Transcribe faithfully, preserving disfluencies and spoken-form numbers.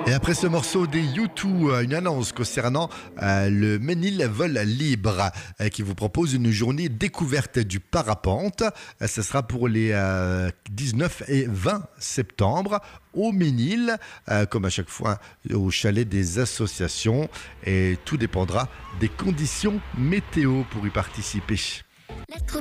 Et après ce morceau des U deux, une annonce concernant euh, le Ménil Vol Libre euh, qui vous propose une journée découverte du parapente. Euh, ce sera pour les euh, dix-neuf et vingt septembre au Ménil, euh, comme à chaque fois au chalet des associations. Et tout dépendra des conditions météo pour y participer.